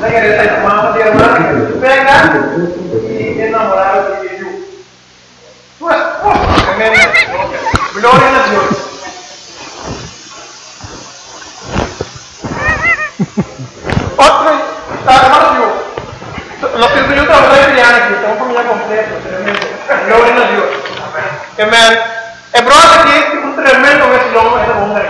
regresa a mamá de hermana, venga y enamorado de Dios. Tu esposo, tremendo. Gloria a Dios. Otro, hermano Dios. Los que yo trabajo de aquí, estamos familia completa, tremendo. Gloria a Dios. Amén. El brother aqui é um tremendo vacilão essa bomba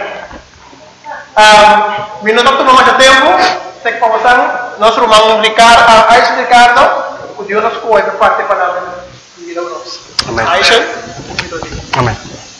aí. Me não tomou mais tempo, tem que conversar. Nosso irmão Ricardo, Aisha Ricardo, o Deus nos cuida para parte da palavra de vida nossa. Amém. Aisha, amém.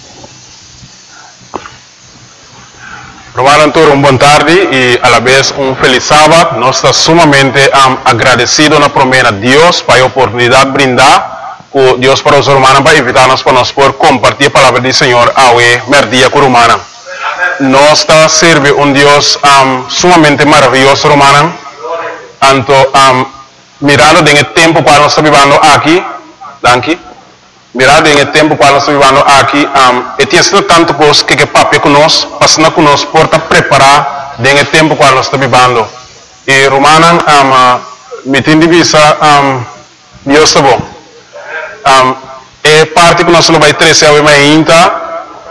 Romano Antônio, boa tarde e a la vez feliz sábado. Nós estamos sumamente agradecidos na promessa de Deus para a oportunidade de brindar. O Deus para os romanos para invitar-nos para nós por compartilhar a palavra do Senhor ao merdia com romana. Nós está serve Deus sumamente maravilhoso romana. Anto mirando em tempo para nós vivendo aqui, danke. Mirando em tempo para nós vivendo aqui, e tem sido tanto coisa que papi conosco, passando conosco por preparar em tempo para nós vivendo. E romana me tem divisa Deus está bom. É parte que nós não vai trazer ao ainda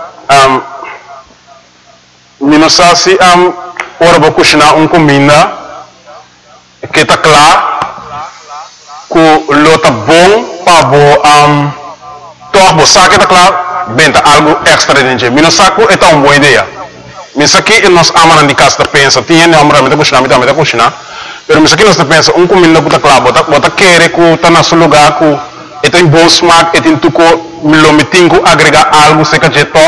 nós se ora vou cozinhar comida que está claro que lo tá bom para bo torbo saque está claro benta algo extra dentro nós saco é uma boa ideia mas aqui nós amamos de casa pensa tinha não amamos de cozinhar mas aqui nós pensa comida que está claro bota querer que está no seu lugar que e tem bom smaak, e tem tuko milomitingo agregar algo seca de to.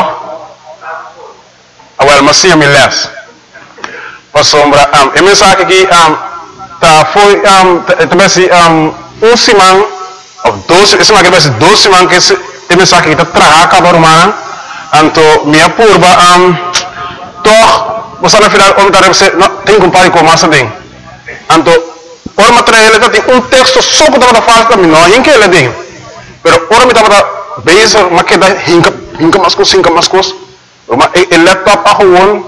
Awal masih milas. Pasombra e mensagem aqui tá foi também simang of 12 esse mais que vai ser 12 simang que esse mensagem que tá traga para romana anto minha purba toh você na final você tem compare com massa tem anto por material tem texto só para fazer também não em que ele tem. Pero orang minta pada base makin dah hingga maskus, rumah laptop aku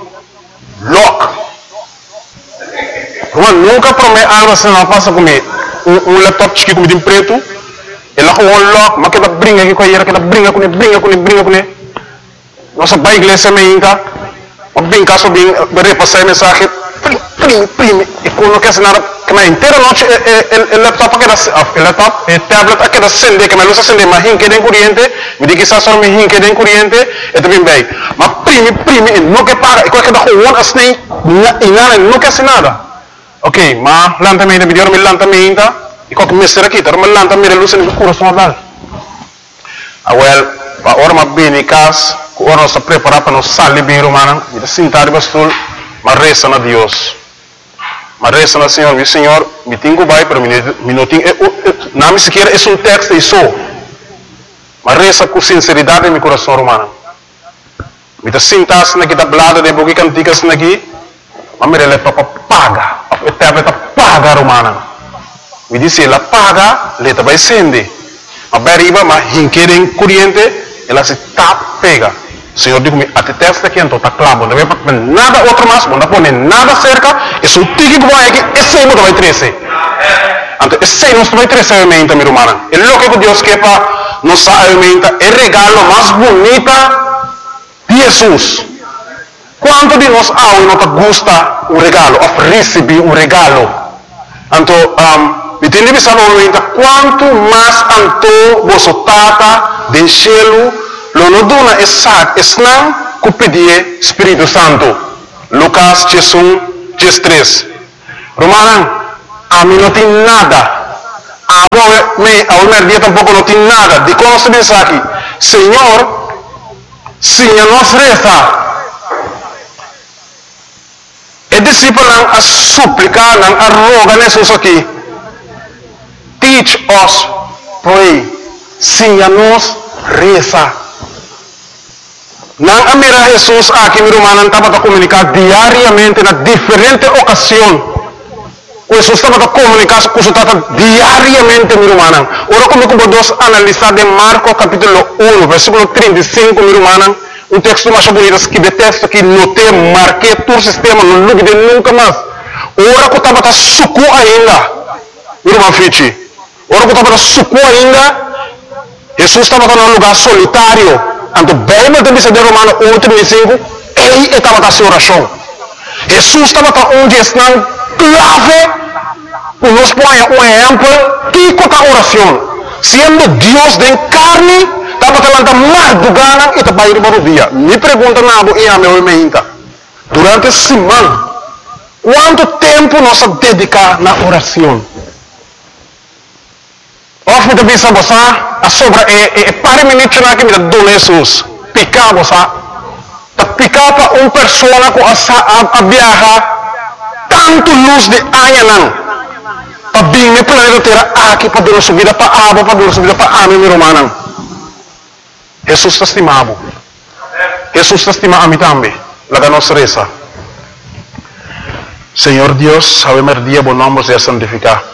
lock. Rumah nunca promete algo se não passa comigo. Laptop chique comigo de preto, ele aku lock, makin dah brinca aqui com a ira, que dah brinca com ele. Nossa baik igreja me inca, brinca só bem, repassar mensagem, prime, e quando quer nada que na inteira noite o laptop aqui o laptop e tablet aqui da acende que me luz acende mas hinque den corrente me diz que só me hinque den corrente e também bem mas prime não que paga e qualquer da rua assim e nada não quer nada ok mas lentamente me deu me lentamente e qualquer mestre aqui tá me lentamente luz no coração dal well a hora mas bem em casa a hora nós preparar para nós sair bem romana e sentar bastul mas resta na Deus. Mas resta na Senhor, meu Senhor, me tenho vai para mim não tenho, não me sequer é texto isso. Mas resta com sinceridade em meu coração romano. Me tá sentar-se aqui da blada de boca canticas aqui, mas me releva para paga, a tablet paga romana. Me disse ela paga, ela vai acender. Mas beriba, mas hinquerem corrente, ela se tap pega. Senhor digo-me, até testa aqui então está claro, não vai nada outro mais, não pode nada cerca, é um tique que vai aqui, esse aí não vai crescer. Então, esse aí não vai crescer a mente, minha irmã. É o que Deus quer para nos alimentar, é o regalo mais bonito de Jesus. Quanto de nós não gosta o regalo, ou receber um regalo? Então, me tem que pensar no momento, quanto mais anto você tata de cielo, lo no dona esat esnang ku pedie Espírito Santo. Lucas 3. Romanan, a mim não tem nada. A mulher dia tampouco não tem nada. De como se diz aqui, Senhor, Senhor nos reza. E discípulo a suplicar, a rogar Jesus aqui. Teach us, pray. Senhor nos reza. Nang amira Jesus aqui mi romana estava a comunicar diariamente na diferente ocasião. Jesus estava a comunicar com o diariamente mi romana. Ora comigo podemos analisar de Marcos capítulo 1, versículo 35 mi romana, um texto mais bonito que de texto que notei, marquei todo o sistema, não lube de nunca mais. Ora que estava suco ainda. Irmão Fichi. Ora que estava suco ainda. Jesus estava num lugar solitário. Então, bem, mas também se der Romano 1:35, ele estava na oração. Jesus estava onde está clave, para nos pôr um exemplo, que é a oração. Sendo Deus de carne, estava falando mais do gana e estava indo para o dia. Me pergunta nada e a meu irmão, durante a semana, quanto tempo nós dedicamos na oração? Of me bisa bosa, a sobra pare minutos na que me dá Jesus, picar bosa, ta picar para uma pessoa com a viajar tanto luz de anha para bem me planeta terra aqui para dar subida para aba, para dar subida para ame mi romana. Jesus está estimado. Jesus está estimado a mim também. La nossa reza. Senhor Deus, ave Maria, bom nome seja santificado.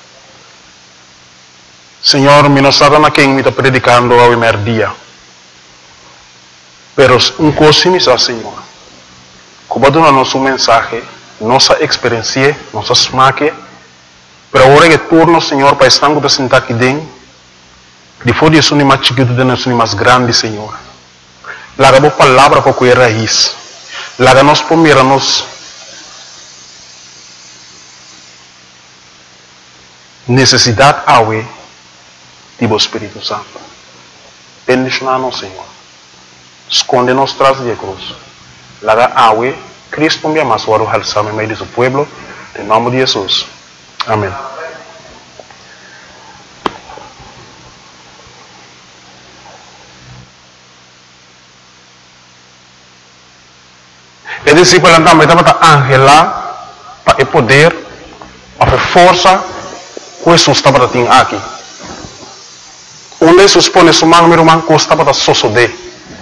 Senhor, mi non stata na quem mi sta predicando a merdia. Pero un cosa mi sa, Senhor. Como dona nosso mensagem, nossa experiência, nossa smaque, pero ora que turno, Senhor, para estar com sentar aqui dentro, depois de isso, mais chiquito, de nós, mais grande, Senhor. Laga boa palavra para que raiz. Laga nós pomira nos necessidade awe do Espírito Santo. Bendicionar-nos, Senhor. Esconde-nos tras de cruz. Laga awe, Cristo me ama, suaro halsame meio de seu pueblo, em nome de Jesus. Amém. E discípulo também estava angela para o poder, para a força que Jesus estava tendo aqui. Onde Jesus põe sua mão, meu irmão, custa para sosodé.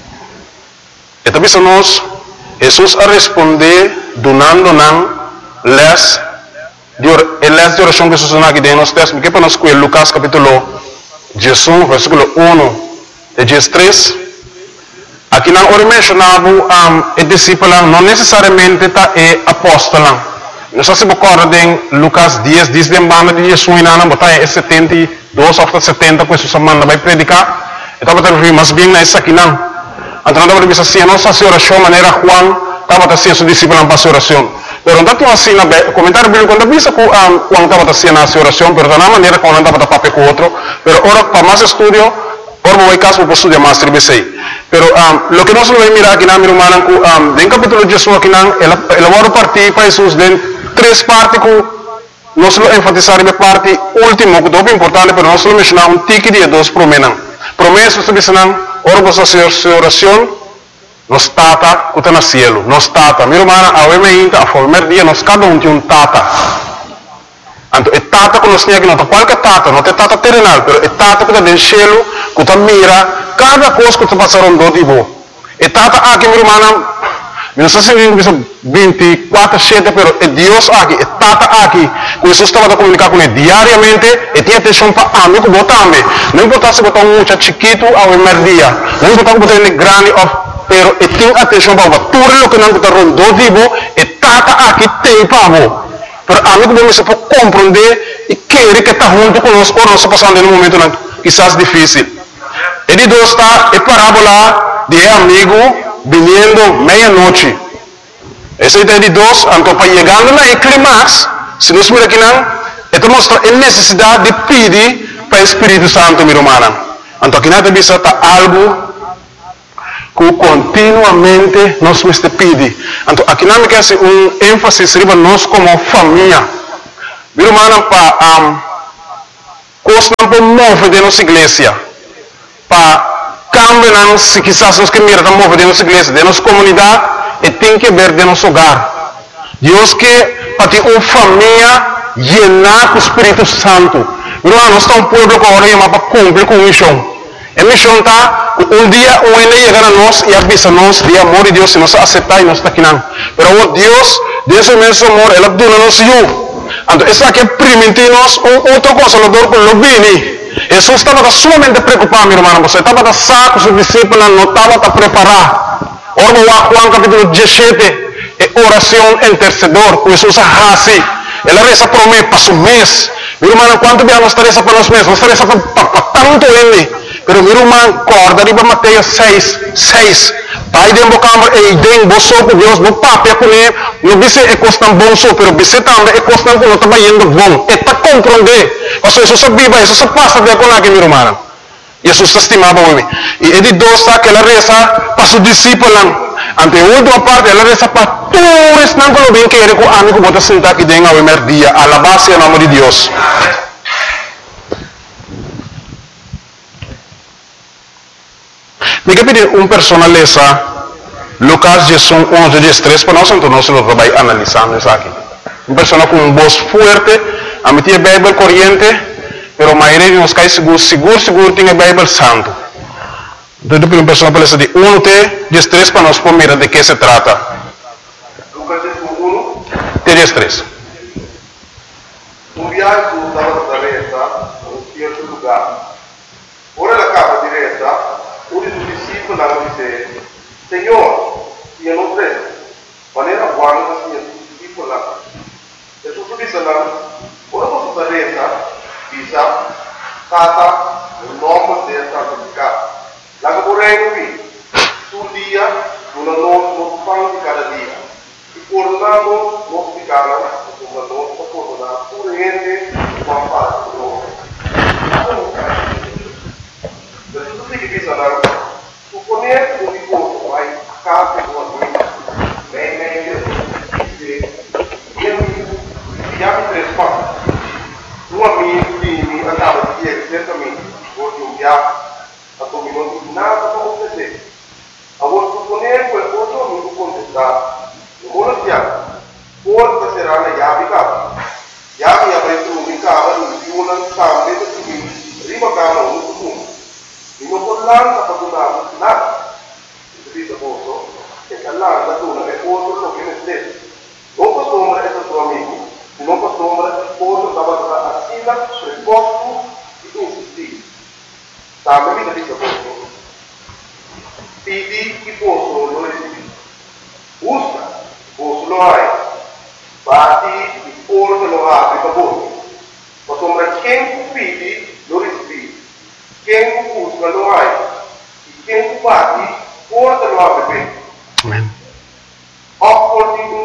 E também nós, Jesus a responder, donando les de oração que Jesus não aqui dentro nos textos, que para nós com Lucas capítulo 11, versículo 1 de 13. Aqui não ora mencionava o discípulo, não necessariamente é apóstolo. Nós se recorda em Lucas 10, diz de banda de Jesus e não botar em 72 ou 70 que Jesus manda vai predicar. Então vai ter mais bem nessa aqui não. Então não vai dizer assim, nossa oração maneira Juan estava assim seu discípulo para a oração. Pero não tinha assim na comentário bíblico quando diz que Juan estava assim na oração, pero da maneira como não estava papel com outro. Pero ora para mais estudio, ora vai caso para estudar mais tribesei. Pero lo que nós vamos mirar aqui na minha irmã, em capítulo de Jesus aqui não, ela vai partir para Jesus dentro 3 partes que nós vamos enfatizar na parte última, que é muito importante, mas nós vamos mencionar um tique de 2 promessas. Promessas que dizem, ora você sua oração, nos tata que está no cielo, nos tata. Minha irmã, a OMI, a former dia, nós cada tem um tata. Então, é tata que nós temos aqui, não é qualquer tata, não é tata terrenal, mas é tata que está no cielo, que está mira cada coisa que está passando do tipo. É tata aqui, minha irmã, não sei se 24/7, pero é Deus aqui, é Tata aqui. Que Jesus estava a comunicar com ele diariamente e tinha atenção para amigo também. Não importa se botar um muchacho chiquito ao primeiro dia, não importa se botar ele grande, pero ele tem atenção para tudo o que não está rondando, tipo, é Tata aqui tem para você. Pero amigo não se pode compreender e querer que está junto conosco ou não se passando em um momento quizás difícil. Ele está é parábola de amigo viniendo meia-noite. Essa ideia de 2, então para chegando na clímax, se nós miramos aqui não, então mostra a necessidade de pedir para o Espírito Santo, minha irmã. Então aqui não tem algo que continuamente nós temos que pedir. Então aqui não quer ser ênfase sobre nós como família. Minha irmã, para coisas não podemos mover de nossa igreja, para cambiar, se quizás nós que mirar a mover de nossa igreja, de nossa comunidade, e tem que ver de nosso hogar. Deus que para ter uma família llena com o Espírito Santo. Nós estamos um povo que agora chama para cumprir com a missão. A missão está, um dia ele chegar a nós e avisa-nos de amor de Deus, se nós aceitar e nós está aqui não. Mas Deus, Deus é imenso amor, Ele dona-nos eu. Então, essa aqui é permitir-nos outro consolador por lo bem. Jesus estava sumamente preocupado, meu irmão. Você estava a saco, seus discípulos não estavam a preparar. Ora, Juan capítulo 17, é oração intercedor, que Jesus assim. ela reza para mim para um mês. Meu irmão, quanto bem nós reza para nós meses? Nós reza para tanto ele. Pero meu irmão, corda riba Mateus 6. Pai de bocamar e den boso com Deus, no papel com ele, no bise é costam bom so, pero bise também é costam com nota indo bom. É para compreender. Mas isso sabia, isso se passa de com aqui, meu irmão. Jesus estimava o homem. E ele dosa que ela reza para seus discípulos. Ante a última parte, ela reza para todos não que bem que ele com amigo bota sentar aqui dentro ao primeiro dia. Alabase o nome de Deus. Me pedir persona lesa Lucas 11:13 para nós então nós vamos analisando isso aqui. Persona com voz forte, a meter a Bíblia corrente, pero a maioria de nós cai seguro tem a Bíblia santo. Então uma persona para lesa de 11:13 para nós mirar de que se trata. Lucas 1:1 13. viaggio dalla Nazareta a un certo lugar. Ora la capa diretta, uno dei discepoli disse: Signore, io non credo, ma era buono che sia discepoli. Gesù disse: ora posso diretta, bisa, kata, un uomo del santificato. La vorrei qui, sul dia, una non fanno di cada dia. E coronando, non spiegare, una non coronare, pure niente, ma fare loro. Per tutti che bisogna, supponere un riposo, vai a casa di una guida, meglio, chiami tre spazi. Un amico di andava di ieri, certamente, vuol un viaggio, a tu non ti nada come te. A vuol supponere quel cosa non tu contestare. Non siamo, forse sarà la chiave casa. Chiave avrete un cava, di una scambio di cui prima cava un comune. In un collante per donare nada. Capito posto? Che all'anno tu è posto lo che ne stesso. Non posso essere tuo amico, non posso posto stava a sila sul posto di insistire. Sta a vita di posto. Pidi chi posso lo resisti. Usa. Bos lo hai, bati di forza lo apri per voi. Ma sembra quem pidi lo rispi, quem busca lo hai, e quem bati forza lo apri bene. Amen. Accordi un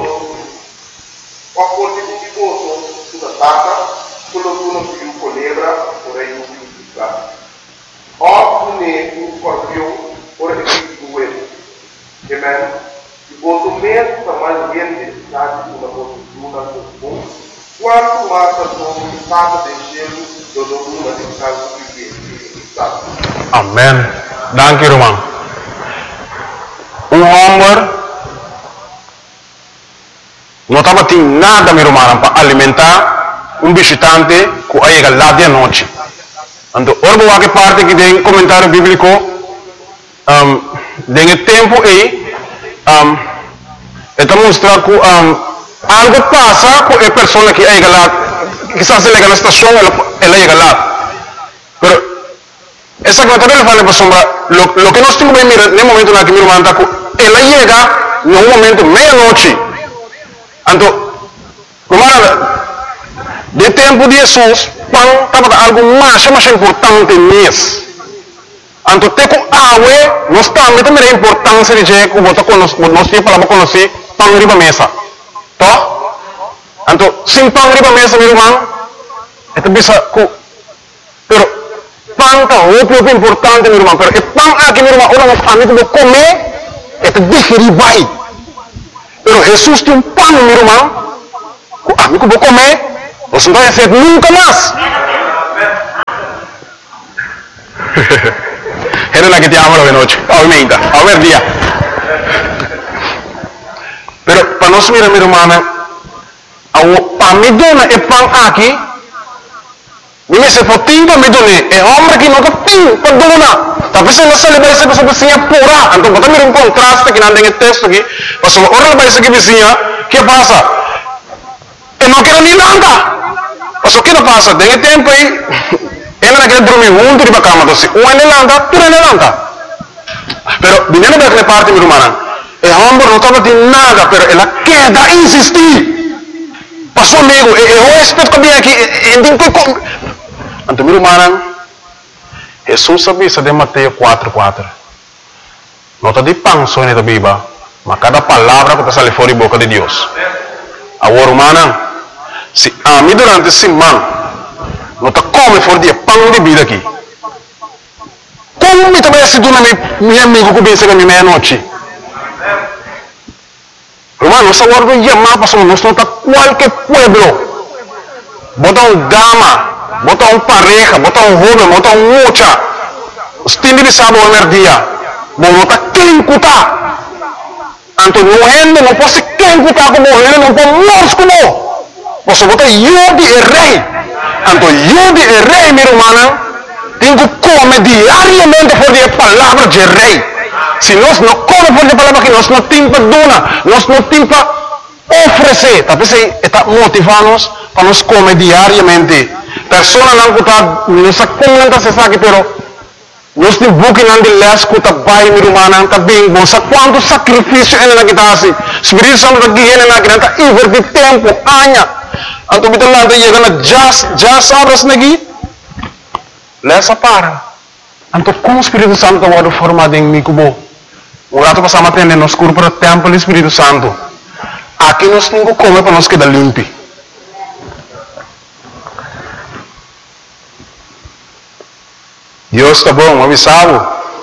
tifoso sulla tacca, quello di uno più colebra, vorrei un più piccato. Oppure un scorpione, vorrei più due. Amen. Quanto menos tamanho de cidade uma postura comum, quanto mais a sua estado de gelo do domínio de casa que está. Amen. Dank je, Roman. Homem não estava tendo nada, meu irmão, para alimentar visitante que chega lá de noite. Então, orbo que parte que tem comentário bíblico, tem tempo aí, está mostrando que algo passa com a pessoa que chega lá, quizás ele chega na estação, ela chega lá. Pero essa comentário fala para sombra, lo que nós temos que mirar no momento na que meu irmão está, ela chega no momento meia-noite. Então, como de tempo de Jesus, quando estava algo mais importante mesmo. Então, ter com água, nós também a importância de que nós temos para conhecer pão riba mesa. Tá? Então, sem pão riba mesa, meu irmão, é bisa que, pero pão é muito importante, meu irmão. Pero o pão aqui, meu irmão, orang amigo vou comer, é digerir vai. Pero Jesus tem pão, meu irmão, o amigo vou comer, você não vai ser nunca mais. Era la que te amo de noche, obviamente, a ver día. Pero para nós mirar, minha irmã, para me donar o pão aqui, me se potinho me donar, é homem que nunca tem para donar. Tapi se nós vai ser pessoa vizinha pura, então bota mirar contraste que não tem texto aqui, mas se ora vai ser que vizinha, que passa? E não quero nem nada. Mas o que não passa? Tem tempo aí. Ela quer dormir junto de cama, então se um levanta, tu levanta. Pero viniendo da quella parte, minha irmã, o homem não estava de nada, pero ela quer insistir. Passou amigo, eu respeito que vem aqui, então, meu irmão, Jesus sabia de Mateus 4:4. Nota de pão só na Bíblia, mas cada palavra que sai fora da boca de Deus. Agora, irmão, se a mim durante esse semana, nota come fora de pão de vida aqui. Como me também se dona meu amigo que vem chegar meia-noite? Irmão, nós agora chamar para nós não está qualquer pueblo. Bota dama, bota pareja, bota jovem, bota mucha. Os tindos de sábado ao dia. Bom, não está quem cutar. Então, não pode quem cutar como ele, não pode nós como. Você bota eu de rei. Então, eu de rei, meu irmão, tenho que comer diariamente por a palavra de rei. Se nós não comemos por a palavra que nós não temos para donar, nós não temos para oferecer. Talvez está motivando-nos para nós comer diariamente. Pessoas não está, não se comenta se sabe, pero nós temos buque não de les que está bem, meu irmão, está bem bom. Sabe quanto sacrifício ele não está assim? Espírito Santo está guiando na criança, está invertir tempo, anos. Então, kita lá chegando já sabes nagi, lesa para. Então, como o Espírito Santo está formado em mim como o rato passamos a ter nos corpo para o templo do Espírito Santo. Aqui nós temos que comer para nós quedar limpo. Deus está bom, avisado.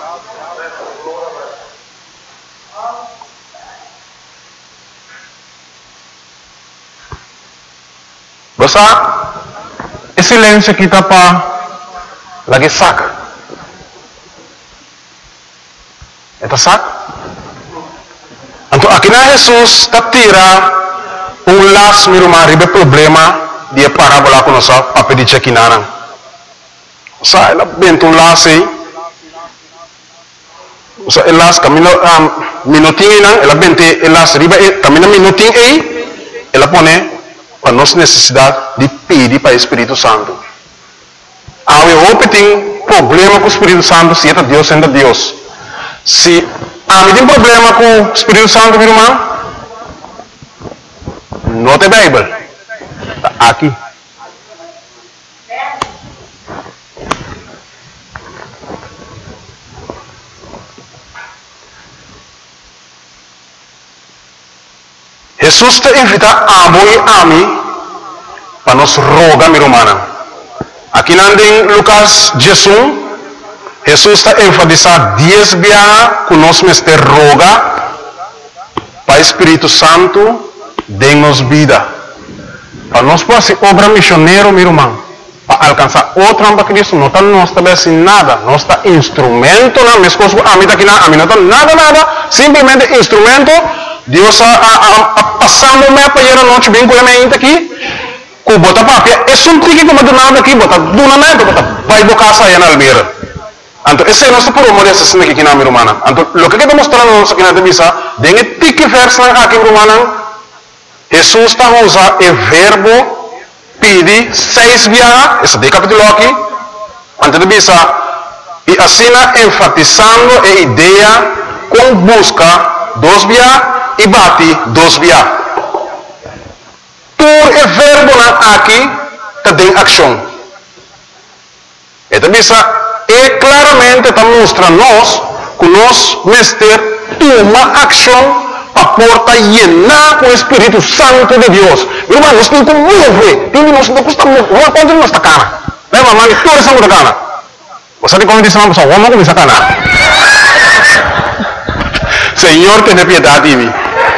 Basta, esse silêncio aqui está para lagi saca. Está saca? Então, aqui na Jesus está tira laço, meu irmão, ribe problema de parábola com nossa papel de chequinana. Sa ela bento laço aí. Sa elas camino minutinho não, ela bente elas ribe camino minutinho aí, ela põe para nossa necessidade de pedir para o Espírito Santo. Eu tenho problema com o Espírito Santo, se é Deus, sendo Deus. Se me tem problema com o Espírito Santo, meu irmão, não tem Bíblia. Aqui. Jesus te invita a voi a mim para nos rogar, meu irmão. Aqui em Lucas 11, Jesus está enfatizando 10 vezes que nós mestre roga para o Espírito Santo dê-nos vida. Para nós fazer obra missionária, meu irmão, para alcançar outra para Cristo, não está nós também nada, não está instrumento, não, minhas coisas, a mim não está nada, simplesmente instrumento. Deus passando me para ir a noite bem com a minha aqui, com bota papia, é só um tique como do nada aqui, bota do nada, bota vai bocar saia na almeira. Então esse é nosso problema dessa cena aqui na minha irmã. Então o que está mostrando nós aqui na devisa, dengue tique verso aqui minha irmã, Jesus está usando o verbo pedir 6 vezes, esse de capítulo aqui, antes de devisa, e assim enfatizando a ideia com busca 2 vezes e bate 2 vezes. Por o verbo aqui está em ação. Então, é claramente está mostrando nós que nós mestre toma ação para porta llenar com o Espírito Santo de Deus. Irmão, nós temos que mover. Nós não custa mover. Uma coisa não está cara. Leva a mão e toda essa muda cara. Você tem como dizer uma pessoa, vamos começar a cara. Senhor, tenha piedade de mim.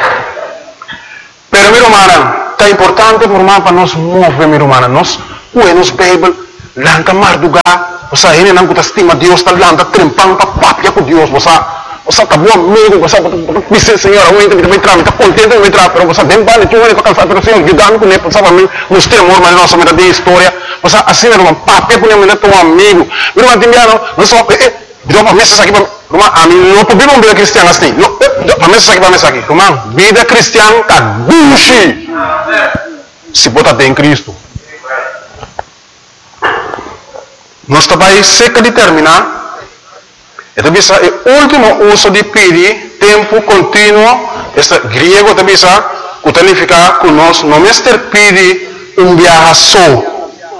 Pero, meu irmão, está importante para nós mover, meu irmão. Nós, nos Bíblia, lanta madrugada, você ainda não estima Deus, está lanta trempando para papia com Deus, você está bom amigo, você diz, Senhor, eu ainda me entrar, está contente de me entrar, mas você vem para tu vai cansar, mas Senhor, ajudando com ele, sabe, nos temor, mas nossa vida de história, você assim, meu irmão, papia com ele, teu amigo, meu irmão, Timiano, não só, deu uma mesa aqui, irmão, a mim não podemos vida cristiana assim, para mesa aqui, irmão, vida cristiana está gushi, se botar em Cristo. Nós também cerca de terminar. Então, o último uso de pedir, tempo contínuo, este grego também significa que nós não mestre pedir viaje só.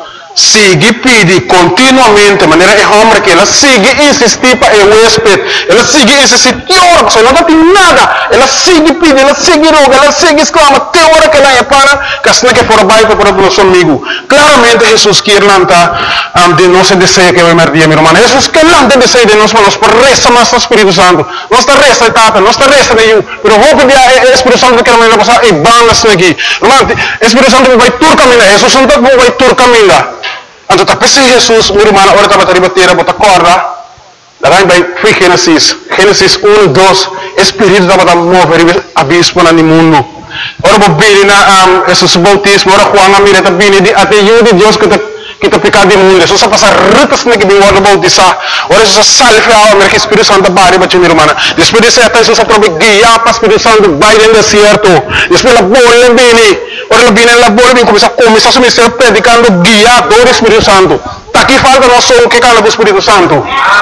Sigue pedir continuamente, de maneira que homem que ela sigue insistir para o huésped, ela sigue insistir, teor, se não tem nada, ela sigue pedir, ela sigue roga, ela sigue exclama, teor que ela é para, que assim que for baixo para o nosso amigo. Claramente Jesus quer lançar de nosso desejo que vai merdir, meu irmão. Jesus quer lançar desejo de nós, mas por resta mais do Espírito Santo, não está resta etapa, não está resta nenhum, mas vou pedir ao Espírito Santo que ela vai passar e bandas aqui. Irmão, o Espírito Santo vai tur caminhar, Jesus Santo vai tur caminhar. Então, tapi si Jesus, meu irmão, agora estava a bater, bota corda. Daí vai Gênesis 1, 2, Espírito estava a mover abismo no mundo. Ora, vou vir na Jesus bautismo, ora, Juan a mira, também de até de Deus que está pecado do mundo. Jesus passa ritas na que vem o bautizar. Ora, Jesus salve a alma que o Espírito Santo bari para meu irmão. Depois de ser Jesus aprove guiar para o Espírito Santo vai no deserto. Depois a bola vem. Ora, ela vem na bola vem começar a seu ministério predicando guiado do Espírito Santo. Tá aqui falta nós só o que cala do Espírito Santo.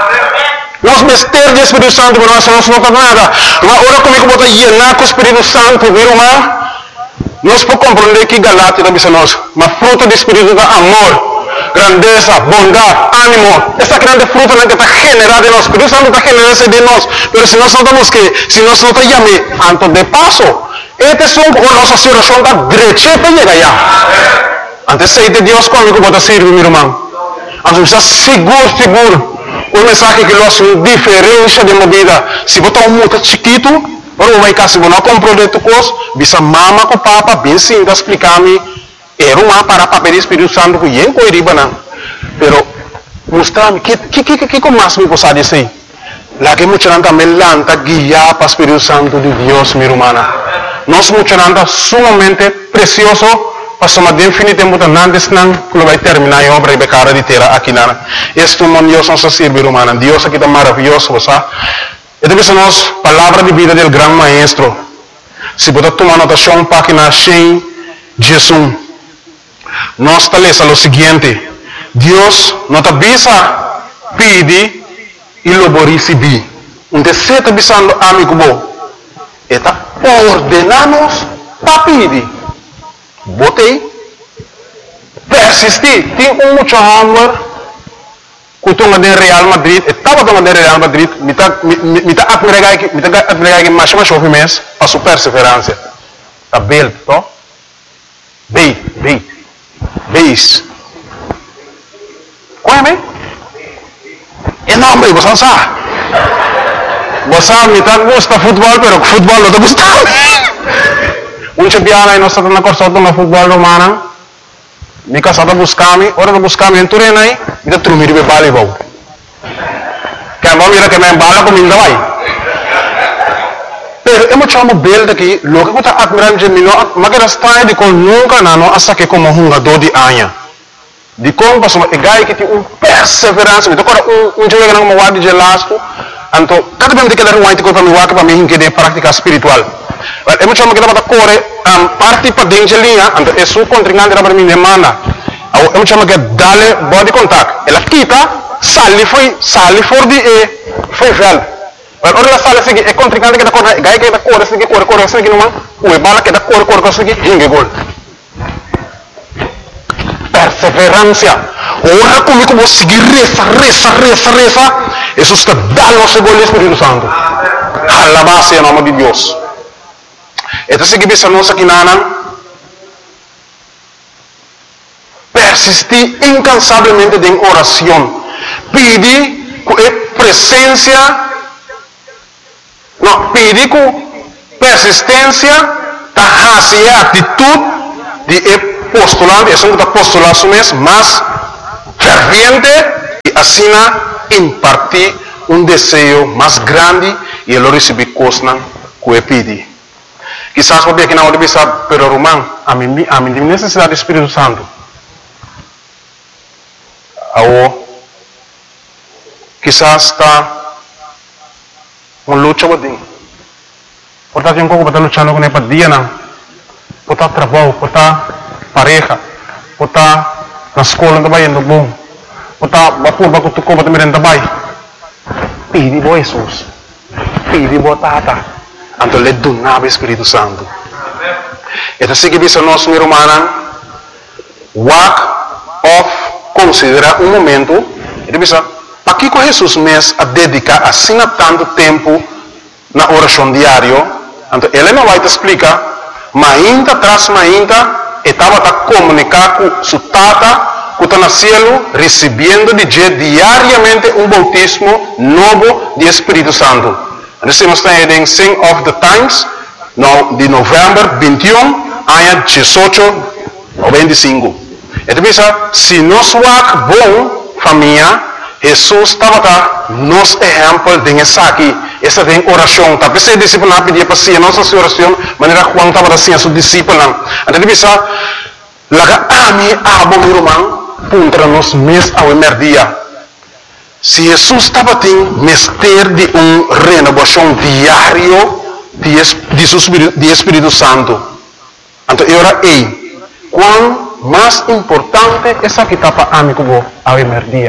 Nós mistérios do Espírito Santo, mas nós não fazemos nada. Mas ora comigo botar llenar com o Espírito Santo, meu irmão. Nós podemos compreender que Galátia também são nós. Mas fruto do Espírito é amor, grandeza, bondade, ânimo. Essa grande fruta que está generada em nós. O Espírito Santo está generando de nós. Mas se nós não estamos que, se nós não estamos antes de passo, este são a nossa situação da direita para chegar lá. Antes de Deus comigo pode servir, meu irmão. Antes está seguro. O mensagem que nós temos diferença de uma vida. Se botar muito chiquito, ou vai cá, se você não compreender tu coisa, bisa mama com papa, bem sim, explicar-me. Era uma para papel do Espírito Santo que eu não não. Pero mostrar-me que mais me possa dizer. Lá que muita gente também lanta guiar para o Espírito Santo de Deus, minha irmã. Nós muita gente sumamente precioso, para somar definitivamente antes não que vai terminar a obra e becara de terra aqui lá. Este é um Deus nosso servir, irmã. Deus aqui está maravilhoso, você. E depois nós palavra de vida do grande maestro. Se você tomar anotação, página 100, Jesus. Nós está o seguinte: Deus não te avisa, pede e lo vai receber. Onde você está avisando, amigo bom, está ordenando para pedir. Botei, persistir. Tem muito amor. Kutunga de Real Madrid, estava de Real Madrid, me está admirar que mais chove mês, para sua perseverança. Está bem, tá? Beis. Conhece? É nome, você não sabe. Você me está gosta futebol, pero futebol não está gostando. Biana e nós estamos na corção do futebol romano. Me casada buscar-me, hora de buscar-me em Turena aí, me dá trumir de bala e vou. Que a mira que me embala com minha vai. Pero eu me chamo belo daqui, logo que eu estou admirando de mim, mas que está de com nunca não, hasta que como jogador de anha. De como passou, é gai que tem perseverança, me toca jogo que não me guarda de lasco, então cada vez que ele vai ter para me guardar para mim que de prática espiritual. Eu me chamo que estava corre parte para dentro de linha, então é sua contrincante para mim demanda. Eu me chamo que dale body contact. Ela quita, sale fora de foi velho. Ora ela sale assim, é contrincante que está corre, gai que está corre assim que não, o bala que está corre assim que hinge gol. Perseverança. Ora comigo vou seguir reza. Isso está dando o seu gol Espírito Santo. Alabado seja o nome de Deus. Então, se que bisa nós aqui persistir incansavelmente em oração, pedir com presença, pedir com persistência, e atitude de postulante, é um postulação mais ferviente e assim impartir desejo mais grande e ele receber coisas que pedir. Quizás porque aqui na hora de pensar, pero Román, a mim tem necessidade do Espírito Santo. Ou quizás está uma luta com Deus. Portanto, tem como estar lutando com ele para dia não. Por estar trabalho, por estar pareja, por estar na escola também indo bom, por estar vapor para tu compra também também. Pedi boa Jesus, pedi boa tata. Então, ele donava o Espírito Santo. Então, se que bisa nós, minha irmã, of considerar um momento, ele pensa, para que Jesus mesmo a dedicar assim tanto tempo na oração diária? Então, ele não vai te explicar, mas ainda atrás, estava a comunicar com sua tata, que está no céu, recebendo diariamente um bautismo novo de Espírito Santo. Nós estamos em Sing of the Times, de novembro 21, ano 18 ou 25. Então, se nós somos bom família, Jesus estava nos exemplo de aqui, essa tem oração. Está pensando discípulo não pedia para si, nossa oração, maneira Juan estava assim a seu discípulo. Então, ele laga ami abo meu irmão, contra nós mês ao emerdia. Se Jesus estava tendo mestre de renovação diário de Espírito Santo, então eu era quão mais importante essa que está para amigo ao emerdia.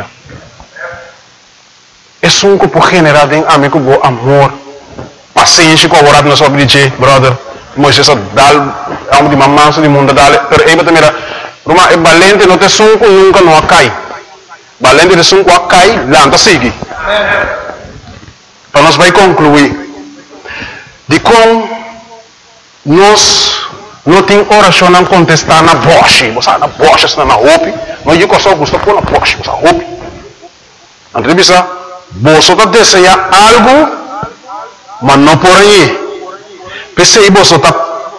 É um que pode generar em amigo amor, paciência com a hora de nós obedecer, brother. Moisés dá de mamãe do mundo dale, pero aí também Roma é valente, não tem sunco nunca não cai. Valente de sunco cai, lanta sigue. Para nós vai concluir. De como nós não tem oração não contestar na voz, você na voz está na roupa, não eu que só gosto pôr na voz, você roupa. Então bisa, você está desejando algo, mas não por aí. Pensei você está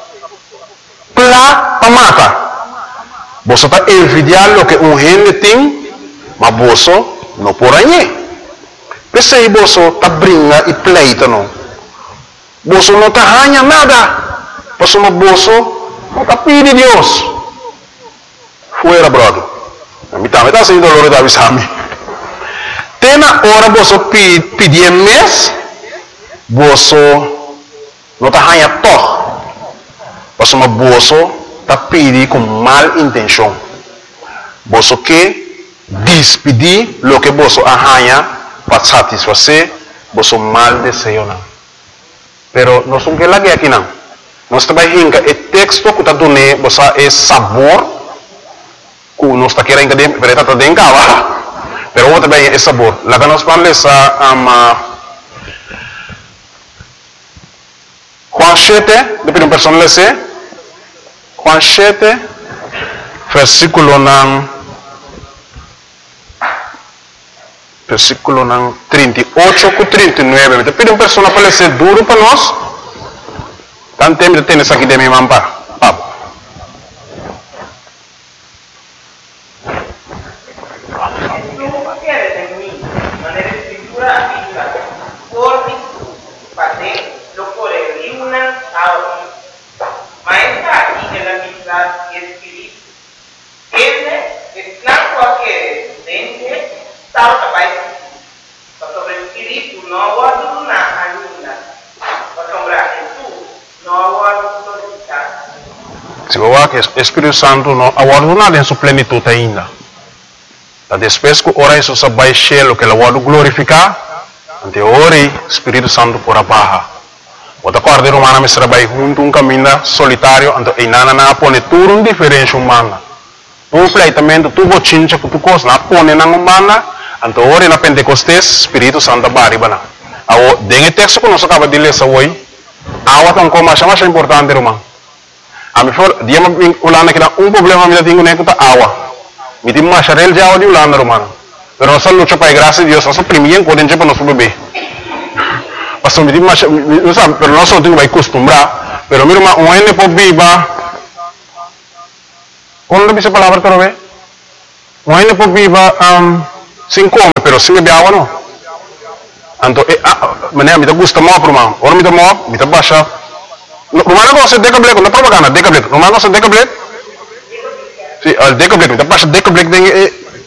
para matar. Você está envidiando o que gente tem, mas você não por aí. Pensei você está brincando e pleita não. Você não está ganhando nada. Você não está pedindo Deus. Fuera, brother. A mim também está sendo dolor da visão. Tem na hora você pedir mês, você não está ganhando todo. Você está pedindo com mal intenção. Você quer despedir o que você ganha para satisfazer você mal desejo. Pero nós não queremos aqui não. Nós trabalhamos o texto que está dando você é sabor que nós está querendo que está dando cá. Pero o também é sabor. Lá que nós falamos Juan 7, depois uma pessoa lê Juan 7, versículo 38 a 39. Depois uma pessoa para ler duro para nós. Tanto tempo de ter isso aqui de minha mampa. Se você quer que o Espírito Santo não aguarda em sua plenitude ainda. Depois que ora Jesus vai cheio que ele vai glorificar, ante ora o Espírito Santo por abaixo. Outra corda romana me trabalha junto um caminho solitário, ante inana na pone tudo um diferente humana. Tu pleitamento tu bochincha que tu cos na pone na humana, ante ora na Pentecostes Espírito Santo baribana. Ao dengue texto que nós acaba de ler hoje, awa tão como mais importante romano. A mim for dia me ulana que problema me tenho nem que awa. Me tem mais charel de awa de ulana romano. Pero nós luta para a graça de Deus, nós primeiro podemos para nosso bebê. Pastor me tem mais, não sabe, pero nós não temos que acostumbrar. Pero mira uma ene por viva. Quando dice palavra para ver? Uma ene por viva sem come, pero sem beber água não. Então, maneira me dá gosto mal para mim. Ora me dá mal, me dá baixa. Rumah ko sa Decableco, na propaganda, Decableco. Rumah ko sa Decableco. Si, Decableco, tapos sa Decableco din